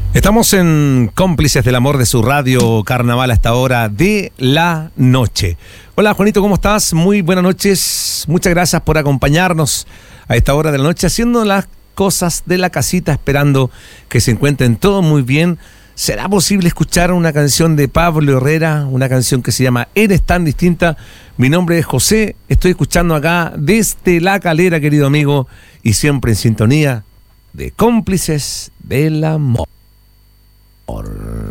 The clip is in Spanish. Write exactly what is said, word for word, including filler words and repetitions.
Estamos en Cómplices del Amor de su radio Carnaval a esta hora de la noche. Hola Juanito, ¿cómo estás? Muy buenas noches. Muchas gracias por acompañarnos a esta hora de la noche, haciendo las cosas de la casita, esperando que se encuentren todos muy bien. ¿Será posible escuchar una canción de Pablo Herrera? Una canción que se llama Eres tan distinta. Mi nombre es José, estoy escuchando acá desde La Calera, querido amigo, y siempre en sintonía de Cómplices del Amor.